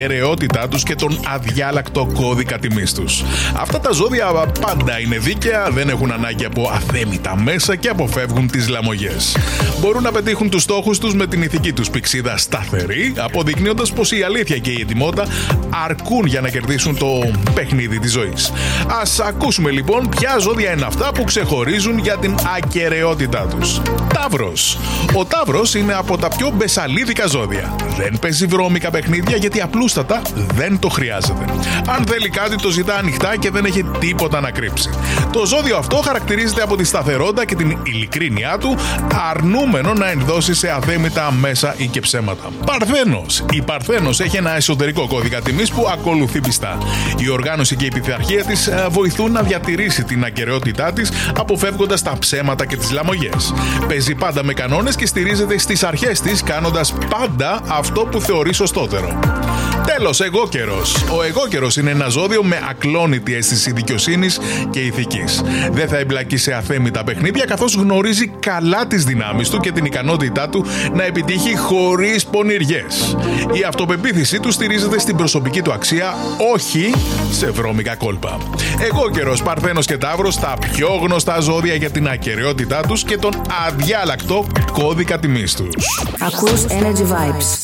ακεραιότητά τους και τον αδιάλακτο κώδικα τιμής τους. Αυτά τα ζώδια πάντα είναι δίκαια, δεν έχουν ανάγκη από αθέμητα μέσα και αποφεύγουν τις λαμογιές. Μπορούν να πετύχουν τους στόχους τους με την ηθική τους πυξίδα σταθερή, αποδεικνύοντας πως η αλήθεια και η ετοιμότητα αρκούν για να κερδίσουν το παιχνίδι της ζωής. Ας ακούσουμε λοιπόν ποια ζώδια είναι αυτά που ξεχωρίζουν για την ακεραιότητά τους. Ταύρος. Ο Ταύρος είναι από τα πιο μπεσαλίδικα ζώδια. Δεν παίζει βρώμικα παιχνίδια γιατί απλούστατα δεν το χρειάζεται. Αν θέλει κάτι το ζητά ανοιχτά και δεν έχει τίποτα να κρύψει. Το ζώδιο αυτό χαρακτηρίζεται από τη σταθερότητα και την ειλικρίνειά του, αρνούμενο να ενδώσει σε αθέμητα μέσα ή και ψέματα. Παρθένος. Η Παρθένος έχει ένα εσωτερικό κώδικα τιμής που ακολουθεί πιστά. Η οργάνωση και η πειθαρχία της βοηθούν να διατηρήσει την ακεραιότητά της, αποφεύγοντας τα ψέματα και τις λαμογιές. Παίζει πάντα με κανόνες και στηρίζεται στις αρχές της, κάνοντας πάντα αυτό που θεωρεί σωστότερο. Τέλος, εγώκερος. Ο εγώκερος είναι ένα ζώδιο με ακλόνητη αίσθηση δικαιοσύνης και ηθικής. Δεν θα εμπλακεί σε αθέμητα παιχνίδια, καθώς γνωρίζει καλά τις δυνάμεις του και την ικανότητά του να επιτύχει χωρίς πονηριές. Η αυτοπεποίθησή του στηρίζεται στην προσωπική του αξία, όχι σε βρώμικα κόλπα. Εγώκερος, Παρθένος και Ταύρος, τα πιο γνωστά ζώδια για την ακεραιότητά τους και τον αδιάλακτο κώδικα τιμής τους. Ακούς Energy Vibes.